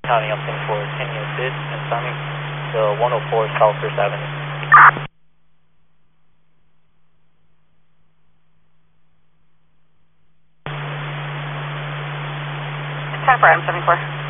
County M74, can you assist in summing the 104 South First Avenue? It's time for M74.